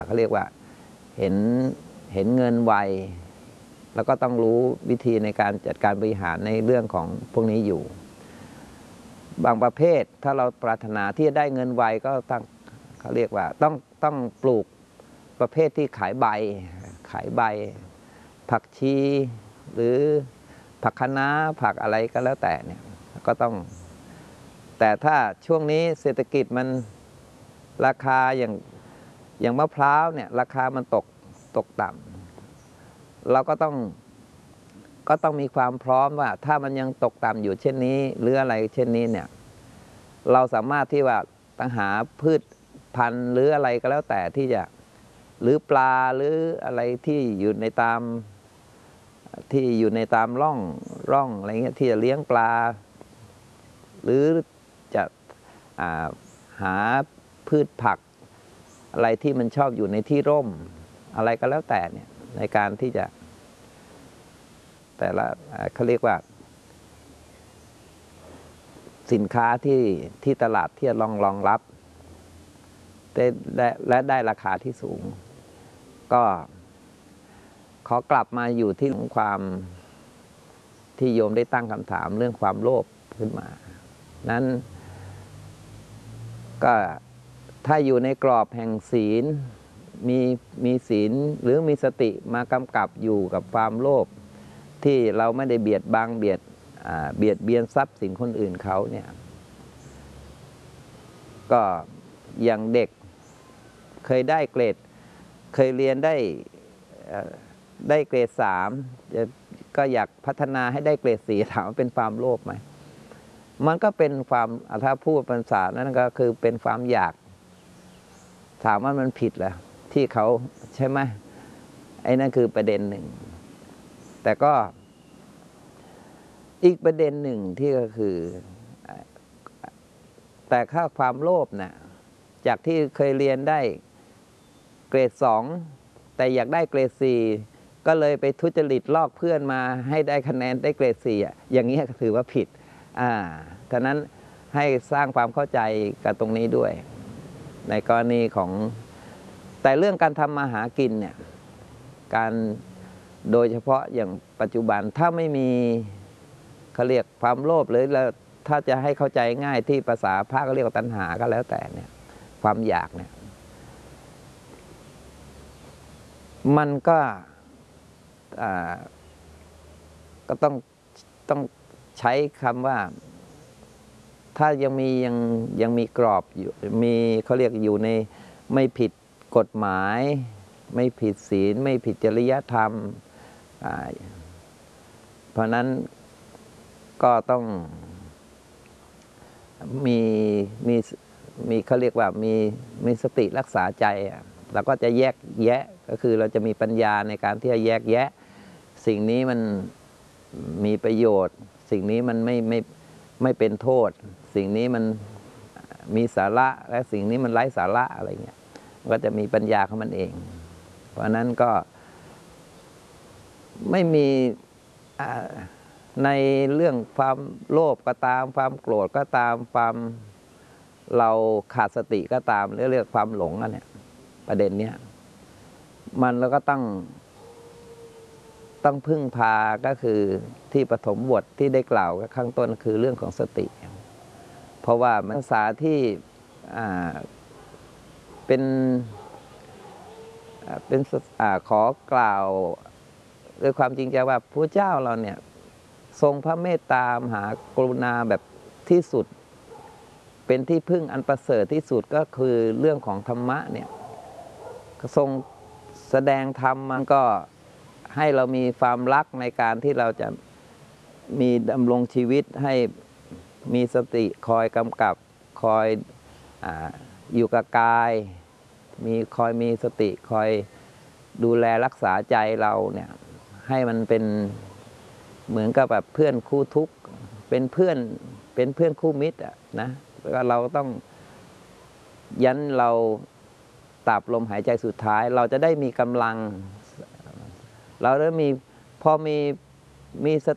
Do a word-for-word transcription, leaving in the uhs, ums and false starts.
เขาเรียกว่าเห็นเห็นเงินไวแล้วก็ต้องรู้วิธีในการจัดการบริหารในเรื่องของพวกนี้อยู่บางประเภทถ้าเราปรารถนาที่จะได้เงินไวก็ต้องเขาเรียกว่าต้องต้องปลูกประเภทที่ขายใบขายใบผักชีหรือผักคะน้าผักอะไรก็แล้วแต่เนี่ยก็ต้องแต่ถ้าช่วงนี้เศรษฐกิจมันราคาอย่างอย่างมะพร้าวเนี่ยราคามันตกตกต่ำเราก็ต้องก็ต้องมีความพร้อมว่าถ้ามันยังตกต่ำอยู่เช่นนี้หรืออะไรเช่นนี้เนี่ยเราสามารถที่ว่าต้องหาพืชพันธุ์หรืออะไรก็แล้วแต่ที่จะหรือปลาหรืออะไรที่อยู่ในตามที่อยู่ในตามร่องร่องอะไรเงี้ยที่จะเลี้ยงปลาหรือจะหาพืชผักอะไรที่มันชอบอยู่ในที่ร่มอะไรก็แล้วแต่เนี่ยในการที่จะแต่ละเขาเรียกว่าสินค้าที่ที่ตลาดที่จะรองรองรับได้และได้ราคาที่สูงก็ขอกลับมาอยู่ที่ความที่โยมได้ตั้งคำถามเรื่องความโลภขึ้นมานั้นก็ถ้าอยู่ในกรอบแห่งศีลมีมีศีลหรือมีสติมากำกับอยู่กับความโลภที่เราไม่ได้เบียดบังเบียดเบียดเบียนทรัพย์สินคนอื่นเขาเนี่ยก็อย่างเด็กเคยได้เกรดเคยเรียนได้ได้เกรดสามก็อยากพัฒนาให้ได้เกรดสี่ถามว่าเป็นความโลภไหมมันก็เป็นความถ้าพูดภาษานั้นก็คือเป็นความอยากถามว่ามันผิดเหรอที่เขาใช่ไหมไอ้นั่นคือประเด็นหนึ่งแต่ก็อีกประเด็นหนึ่งที่ก็คือแต่ค่าความโลภนะจากที่เคยเรียนได้เกรดสองแต่อยากได้เกรดสี่ก็เลยไปทุจริตลอกเพื่อนมาให้ได้คะแนนได้เกรดสี่อย่างนี้ถือว่าผิดอ่าฉะนั้นให้สร้างความเข้าใจกับตรงนี้ด้วยในกรณีของแต่เรื่องการทำมาหากินเนี่ยการโดยเฉพาะอย่างปัจจุบันถ้าไม่มีเขาเรียกความโลภหรือแล้วถ้าจะให้เข้าใจง่ายที่ภาษาพระก็เรียกว่าตัณหาก็แล้วแต่เนี่ยความอยากเนี่ยมันก็ก็ต้องต้องใช้คำว่าถ้ายังมียังยังมีกรอบอยู่มีเขาเรียกอยู่ในไม่ผิดกฎหมายไม่ผิดศีลไม่ผิดจริยธรรมเพราะนั้นก็ต้องมีมีมีเขาเรียกว่ามีมีสติรักษาใจเราก็จะแยกแยะก็คือเราจะมีปัญญาในการที่จะแยกแยะสิ่งนี้มันมีประโยชน์สิ่งนี้มันไม่ไม่ไม่เป็นโทษสิ่งนี้มันมีสาระและสิ่งนี้มันไร้สาระอะไรเงี้ยก็จะมีปัญญาของมันเองเพราะนั้นก็ไม่มีในเรื่องความโลภก็ตามความโกรธก็ตามความเราขาดสติก็ตามเรื่องความหลงอันเนี้ยประเด็นเนี้ยมันแล้วก็ต้องต้องพึ่งพาก็คือที่ปฐมบทที่ได้กล่าวข้างต้นคือเรื่องของสติเพราะว่าภาษาที่เป็นเป็นขอกล่าวด้วยความจริงใจว่าพระเจ้าเราเนี่ยทรงพระเมตตามหากรุณาแบบที่สุดเป็นที่พึ่งอันประเสริฐที่สุดก็คือเรื่องของธรรมะเนี่ยทรงแสดงธรรมมันก็ให้เรามีความรักในการที่เราจะมีดำรงชีวิตให้มีสติคอยกำกับคอย อ, อยู่กับกายมีคอยมีสติคอยดูแลรักษาใจเราเนี่ยให้มันเป็นเหมือนกับแบบเพื่อนคู่ทุกข์เป็นเพื่อนเป็นเพื่อนคู่มิตรอ่ะนะแล้วก็เราต้องยันเราตราบลมหายใจสุดท้ายเราจะได้มีกำลังเราได้มีพอมีมีส